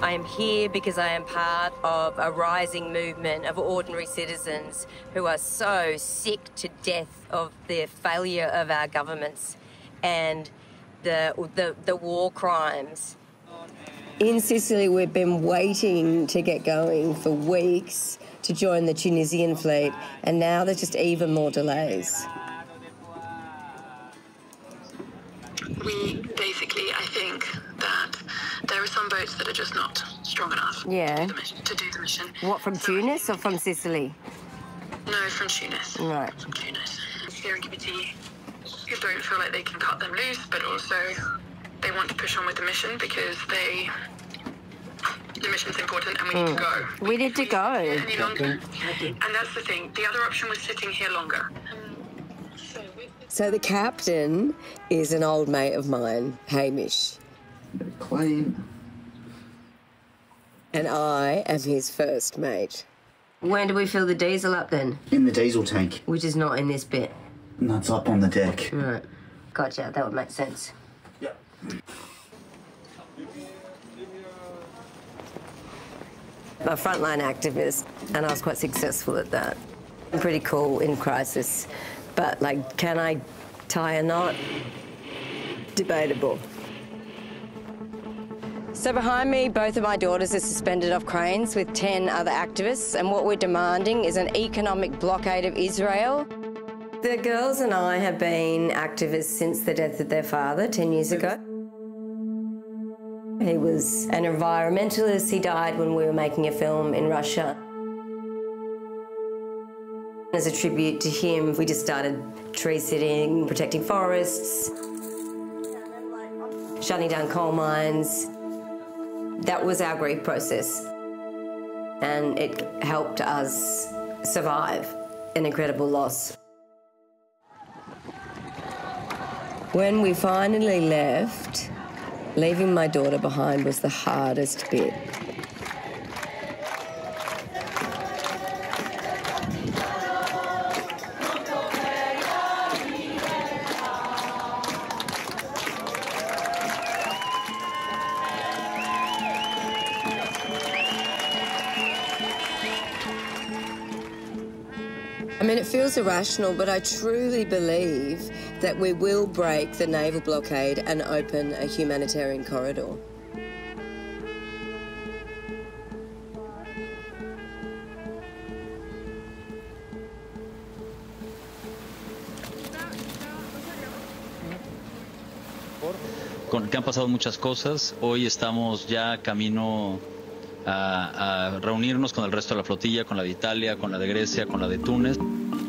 I am here because I am part of a rising movement of ordinary citizens who are so sick to death of the failure of our governments and the war crimes. In Sicily, we've been waiting to get going for weeks to join the Tunisian fleet, and now there's just even more delays. Basically, I think that there are some boats that are just not strong enough to do the mission. What, from Tunis or from Sicily? No, from Tunis. Right. From Tunis. Steering committee who don't feel like they can cut them loose, but also they want to push on with the mission because the mission's important and we need to go. We need to go. Any longer. And that's the thing. The other option was sitting here longer. So the captain is an old mate of mine, Hamish. Clean. And I am his first mate. When do we fill the diesel up then? In the diesel tank. Which is not in this bit. And that's up on the deck. Right. Gotcha, that would make sense. Yeah. I'm a frontline activist, and I was quite successful at that. I'm pretty cool in crisis, but, like, can I tie a knot? Debatable. So behind me, both of my daughters are suspended off cranes with 10 other activists, and what we're demanding is an economic blockade of Israel. The girls and I have been activists since the death of their father 10 years ago. He was an environmentalist. He died when we were making a film in Russia. As a tribute to him, we just started tree sitting, protecting forests, shutting down coal mines. That was our grief process, and it helped us survive an incredible loss. When we finally left, leaving my daughter behind was the hardest bit. I mean, it feels irrational, but I truly believe that we will break the naval blockade and open a humanitarian corridor. Que han pasado muchas cosas. Hoy estamos ya camino a reunirnos con el resto de la flotilla, con la de Italia, con la de Grecia, con la de Túnez.